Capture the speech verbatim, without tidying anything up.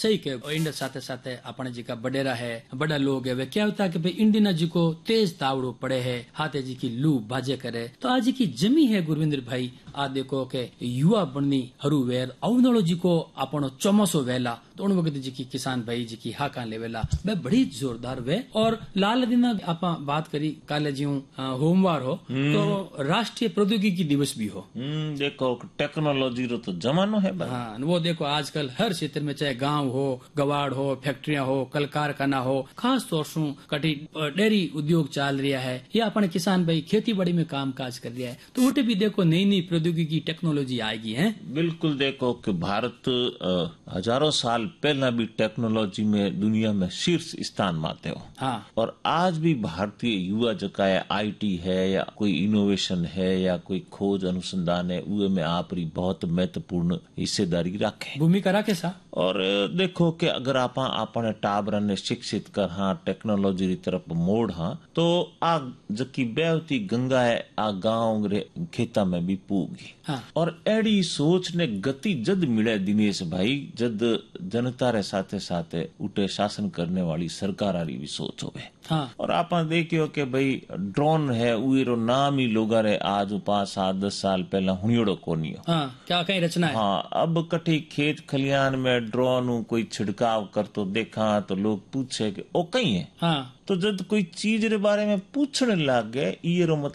सही कहे। इन साथे साथे अपने जी का बडेरा है, बड़ा लोग है, वे क्या होता है कि भाई इंडिया जी को तेज तावड़ो पड़े है, हाथे जी की लू बाजे करे। तो आज की जमी है गुरविंदर भाई, आ देखो के युवा बननी हरू वेर अवनलो जी को अपनो चौमासो वेला, तो उन वक्त जी की किसान भाई जी की हाका लेवेला वे बड़ी जोरदार वे। और लाल दिन आप बात करी काले जी होमवार हो तो राष्ट्रीय प्रौद्योगिकी दिवस भी हो। देखो टेक्नोलॉजी रो तो जमानो है भाई। हाँ, वो देखो आजकल हर क्षेत्र में, चाहे गांव हो, गवाड़ हो, फैक्ट्रियां हो, कल कारखाना हो, खास तौर से कटी डेयरी उद्योग चल रहा है, या अपने किसान भाई खेती बाड़ी में काम काज कर रहा है, तो उठे भी देखो नई नई प्रौद्योगिकी टेक्नोलॉजी आएगी है। बिल्कुल, देखो कि भारत हजारों साल पहला भी टेक्नोलॉजी में दुनिया में शीर्ष स्थान माते हो। हाँ। और आज भी भारतीय युवा जका है आईटी है या कोई इनोवेशन है या कोई खोज अनुसंधान है, उहे में आप री बहुत महत्वपूर्ण हिस्सेदारी रखे, भूमिका रखे सा। और देखो कि अगर आप अपने टाबरन ने शिक्षित कर हाँ टेक्नोलॉजी की तरफ मोड़ हाँ, तो आ जकी बेवती गंगा है आ गांव रे खेता में भी पूगी। हाँ। और एड़ी सोच ने गति जद मिले दिनेश भाई, जद जनता रे साथे साथे उठे शासन करने वाली सरकार आरी भी सोच होवे। हाँ। और आप देखियो कि भाई ड्रोन है उरो नाम ही लोग रे आज पांच सात दस साल पहला हुनियोड़ो कोनियो। हाँ, क्या कहीं रचना है। हाँ, अब कठी खेत खलियान में ड्रोन कोई छिड़काव कर तो देखा तो लोग पूछे कि ओ कहीं है। हाँ। तो जब कोई चीज रे बारे में पूछने लग गए, ये रो मतलब